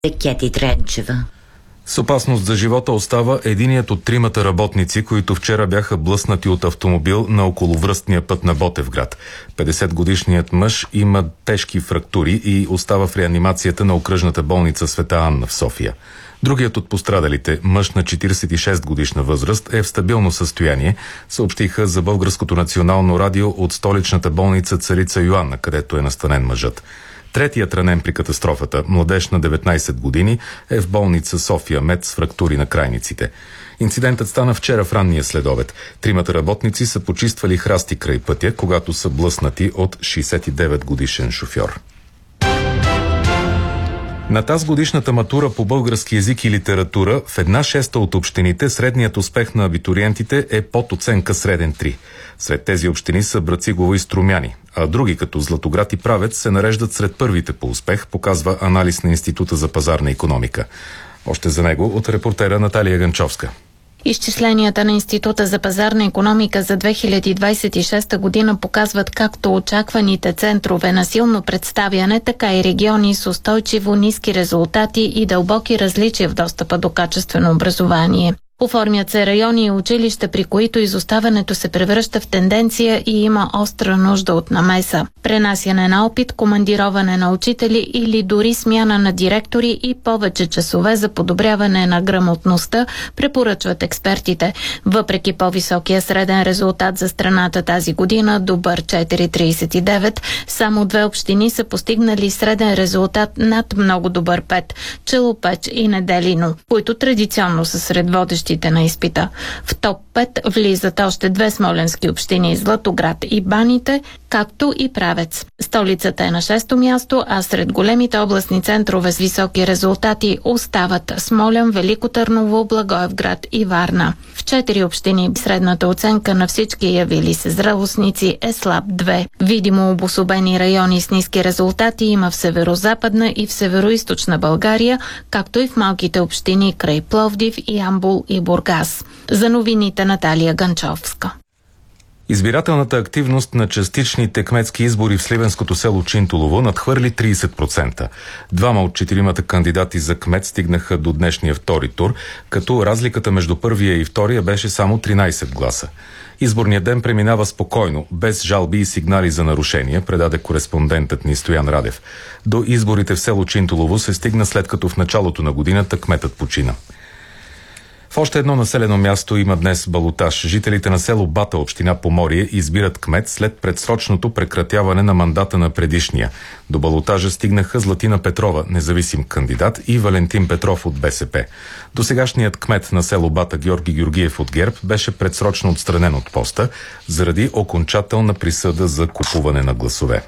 Кети Тренчева. С опасност за живота остава единият от тримата работници, които вчера бяха блъснати от автомобил на околовръстния път на Ботевград. 50-годишният мъж има тежки фрактури и остава в реанимацията на окръжната болница Света Анна в София. Другият от пострадалите, мъж на 46 годишна възраст, е в стабилно състояние, съобщиха за Българското национално радио от столичната болница Царица Йоанна, където е настанен мъжът. Третият ранен при катастрофата, младеж на 19 години, е в болница София Мед с фрактури на крайниците. Инцидентът стана вчера в ранния следобед. Тримата работници са почиствали храсти край пътя, когато са блъснати от 69 годишен шофьор. На тазгодишната матура по български език и литература в 1/6 от общините средният успех на абитуриентите е под оценка среден 3. Сред тези общини са Брацигово и Струмяни, а други като Златоград и Правец се нареждат сред първите по успех, показва анализ на Института за пазарна икономика. Още за него от репортера Наталия Ганчовска. Изчисленията на Института за пазарна икономика за 2026 година показват както очакваните центрове на силно представяне, така и региони с устойчиво ниски резултати и дълбоки различия в достъпа до качествено образование. Оформят се райони и училища, при които изоставането се превръща в тенденция и има остра нужда от намеса. Пренасяне на опит, командироване на учители или дори смяна на директори и повече часове за подобряване на грамотността, препоръчват експертите. Въпреки по-високия среден резултат за страната тази година, добър 4,39, само 2 общини са постигнали среден резултат над много добър 5 – Челопеч и Неделино, които традиционно са сред водещи на изпита. В топ 5 влизат още 2 смолянски общини – Златоград и Баните, както и Правец. Столицата е на 6-то място, а сред големите областни центрове с високи резултати остават Смолян, Велико Търново, Благоевград и Варна. В 4 общини средната оценка на всички явили се зрелостници е слаб 2. Видимо обособени райони с ниски резултати има в северо-западна и в северо-источна България, както и в малките общини край Пловдив, Ямбол и Бургас. За новините Наталия Ганчовска. Избирателната активност на частичните кметски избори в сливенското село Чинтулово надхвърли 30%. Двама от 4 кандидати за кмет стигнаха до днешния втори тур, като разликата между първия и втория беше само 13 гласа. Изборният ден преминава спокойно, без жалби и сигнали за нарушения, предаде кореспондентът ни Стоян Радев. До изборите в село Чинтулово се стигна след като в началото на годината кметът почина. В още едно населено място има днес балотаж. Жителите на село Бата, община Поморие, избират кмет след предсрочното прекратяване на мандата на предишния. До балотажа стигнаха Златина Петрова, независим кандидат, и Валентин Петров от БСП. Досегашният кмет на село Бата Георги Георгиев от ГЕРБ беше предсрочно отстранен от поста заради окончателна присъда за купуване на гласове.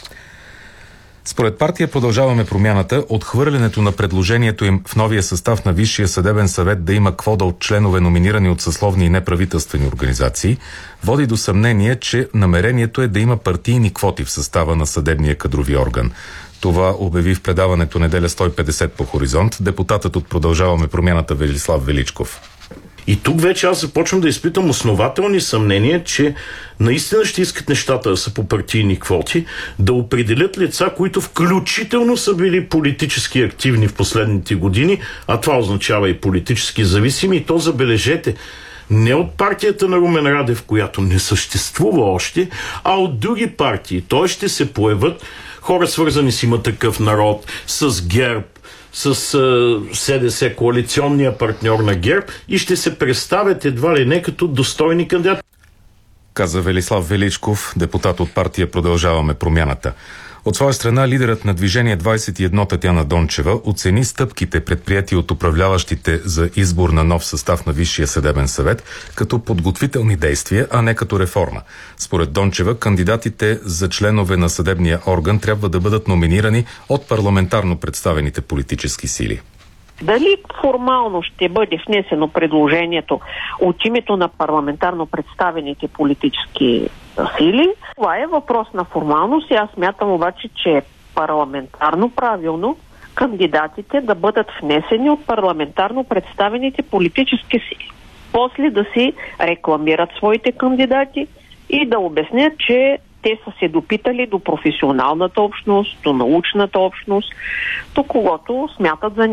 Според партия Продължаваме промяната, отхвърлянето на предложението им в новия състав на Висшия съдебен съвет да има квота от членове, номинирани от съсловни и неправителствени организации, води до съмнение, че намерението е да има партийни квоти в състава на съдебния кадрови орган. Това обяви в предаването Неделя 150 по Хоризонт депутатът от Продължаваме промяната Велислав Величков. И тук вече аз започвам да изпитам основателни съмнения, че наистина ще искат нещата да са по партийни квоти, да определят лица, които включително са били политически активни в последните години, а това означава и политически зависими. И то, забележете, не от партията на Румен Радев, която не съществува още, а от други партии. Той ще се появят хора, свързани с Има такъв народ, с ГЕРБ, с СДС, коалиционния партньор на ГЕРБ, и ще се представят едва ли не като достойни кандидати. Каза Велислав Величков, депутат от партия Продължаваме промяната. От своя страна, лидерът на Движение 21 Татяна Дончева оцени стъпките, предприяти от управляващите за избор на нов състав на Висшия съдебен съвет, като подготвителни действия, а не като реформа. Според Дончева, кандидатите за членове на съдебния орган трябва да бъдат номинирани от парламентарно представените политически сили. Дали формално ще бъде внесено предложението от името на парламентарно представените политически сили, това е въпрос на формалност, и аз смятам обаче, че е парламентарно правилно кандидатите да бъдат внесени от парламентарно представените политически сили. После да си рекламират своите кандидати и да обяснят, че те са се допитали до професионалната общност, до научната общност, до когото смятат за